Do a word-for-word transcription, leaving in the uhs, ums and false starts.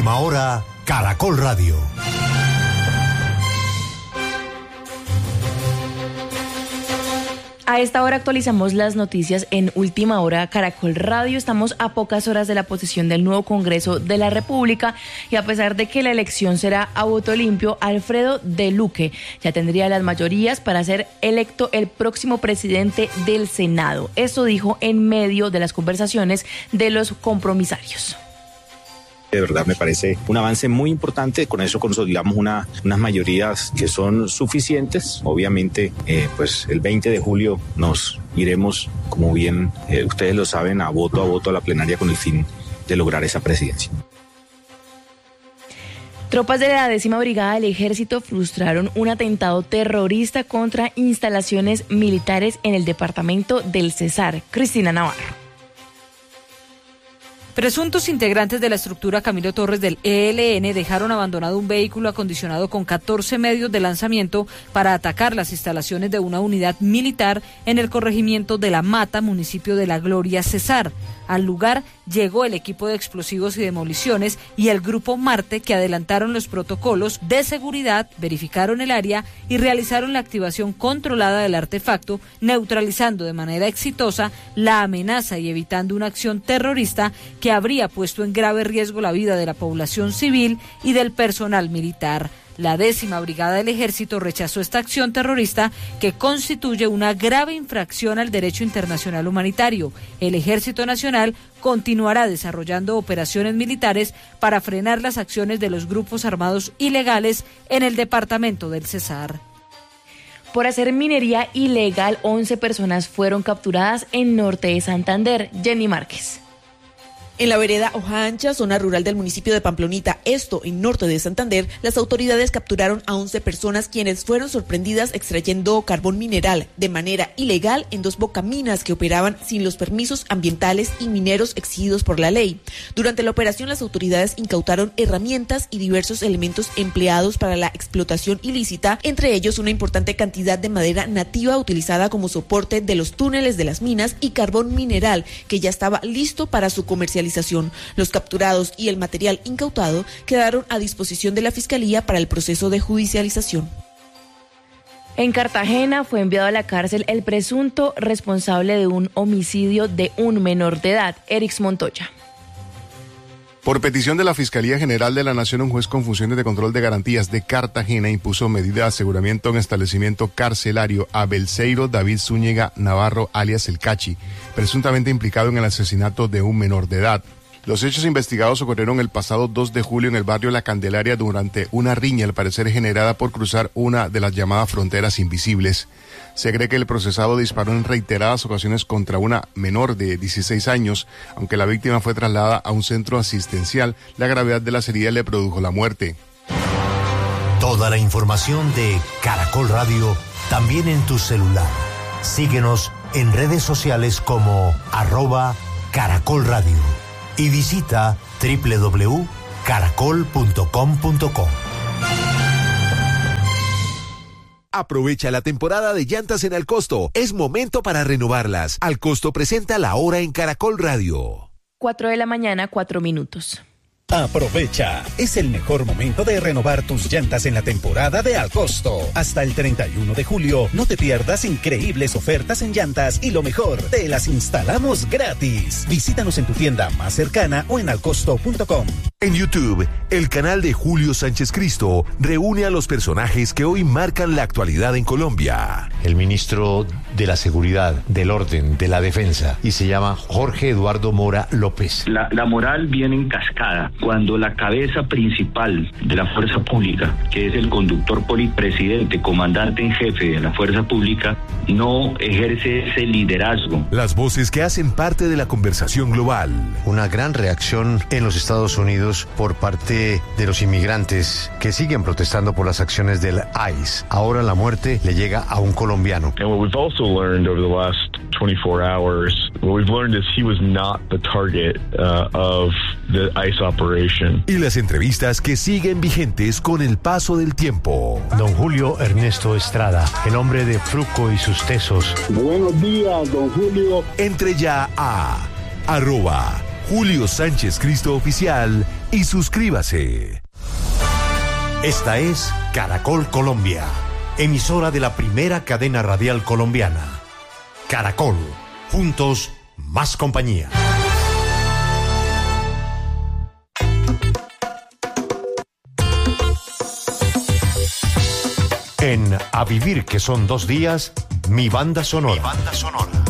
Última Hora, Caracol Radio. A esta hora actualizamos las noticias en Última Hora Caracol Radio. Estamos a pocas horas de la posesión del nuevo Congreso de la República y a pesar de que la elección será a voto limpio, Alfredo de Luque ya tendría las mayorías para ser electo el próximo presidente del Senado. Eso dijo en medio de las conversaciones de los compromisarios. De verdad me parece un avance muy importante, con eso consolidamos una, unas mayorías que son suficientes. Obviamente, eh, pues el veinte de julio nos iremos, como bien eh, ustedes lo saben, a voto a voto a la plenaria con el fin de lograr esa presidencia. Tropas de la décima brigada del ejército frustraron un atentado terrorista contra instalaciones militares en el departamento del Cesar. Cristina Navarro. Presuntos integrantes de la estructura Camilo Torres del E L N dejaron abandonado un vehículo acondicionado con catorce medios de lanzamiento para atacar las instalaciones de una unidad militar en el corregimiento de La Mata, municipio de La Gloria, Cesar. Al lugar llegó el equipo de explosivos y demoliciones y el grupo Marte, que adelantaron los protocolos de seguridad, verificaron el área y realizaron la activación controlada del artefacto, neutralizando de manera exitosa la amenaza y evitando una acción terrorista que habría puesto en grave riesgo la vida de la población civil y del personal militar. La décima brigada del ejército rechazó esta acción terrorista que constituye una grave infracción al derecho internacional humanitario. El Ejército Nacional continuará desarrollando operaciones militares para frenar las acciones de los grupos armados ilegales en el departamento del Cesar. Por hacer minería ilegal, once personas fueron capturadas en norte de Santander. Jenny Márquez. En la vereda Hoja Ancha, zona rural del municipio de Pamplonita, esto en norte de Santander, las autoridades capturaron a once personas quienes fueron sorprendidas extrayendo carbón mineral de manera ilegal en dos bocaminas que operaban sin los permisos ambientales y mineros exigidos por la ley. Durante la operación, las autoridades incautaron herramientas y diversos elementos empleados para la explotación ilícita, entre ellos una importante cantidad de madera nativa utilizada como soporte de los túneles de las minas y carbón mineral que ya estaba listo para su comercialización. Los capturados y el material incautado quedaron a disposición de la Fiscalía para el proceso de judicialización. En Cartagena fue enviado a la cárcel el presunto responsable de un homicidio de un menor de edad, Erix Montoya. Por petición de la Fiscalía General de la Nación, un juez con funciones de control de garantías de Cartagena impuso medida de aseguramiento en establecimiento carcelario a Belseiro David Zúñiga Navarro, alias El Cachi, presuntamente implicado en el asesinato de un menor de edad. Los hechos investigados ocurrieron el pasado dos de julio en el barrio La Candelaria durante una riña, al parecer generada por cruzar una de las llamadas fronteras invisibles. Se cree que el procesado disparó en reiteradas ocasiones contra una menor de dieciséis años. Aunque la víctima fue trasladada a un centro asistencial, la gravedad de las heridas le produjo la muerte. Toda la información de Caracol Radio también en tu celular. Síguenos en redes sociales como arroba Caracol Radio y visita doble u doble u doble u punto caracol punto com punto co. Aprovecha la temporada de llantas en Alcosto. Es momento para renovarlas. Alcosto presenta La Hora en Caracol Radio. Cuatro de la mañana, cuatro minutos. Aprovecha, es el mejor momento de renovar tus llantas en la temporada de Alcosto. Hasta el treinta y uno de julio, no te pierdas increíbles ofertas en llantas y lo mejor, te las instalamos gratis. Visítanos en tu tienda más cercana o en alcosto punto com. En YouTube, el canal de Julio Sánchez Cristo reúne a los personajes que hoy marcan la actualidad en Colombia. El ministro de la Seguridad, del Orden, de la Defensa, y se llama Jorge Eduardo Mora López. La, la moral viene en cascada. Cuando la cabeza principal de la fuerza pública, que es el conductor polipresidente, comandante en jefe de la fuerza pública, no ejerce ese liderazgo. Las voces que hacen parte de la conversación global. Una gran reacción en los Estados Unidos por parte de los inmigrantes que siguen protestando por las acciones del I C E. Ahora la muerte le llega a un colombiano. And what we've also learned over the last twenty-four hours, what we've learned is he was not the target uh, of the I C E operation. Y las entrevistas que siguen vigentes con el paso del tiempo. Don Julio Ernesto Estrada, el hombre de Fruco y sus tesos. Buenos días, don Julio. Entre ya a arroba Julio Sánchez Cristo Oficial y suscríbase. Esta es Caracol Colombia, emisora de la primera cadena radial colombiana. Caracol, juntos, más compañía. En A Vivir, que son dos días, mi banda sonora. Mi banda sonora.